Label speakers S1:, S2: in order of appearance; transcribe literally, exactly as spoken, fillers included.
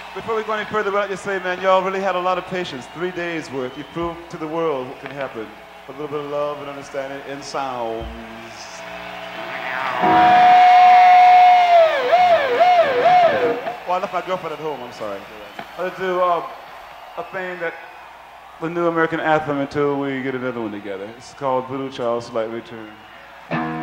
S1: Before we go any further, why don't you say, man, y'all really had a lot of patience. Three days worth. You proved to the world what can happen. A little bit of love and understanding in sounds. Well, I left my girlfriend at home, I'm sorry. Let's do uh, a thing that the new American anthem until we get another one together. It's called Voodoo Child's Slight Return.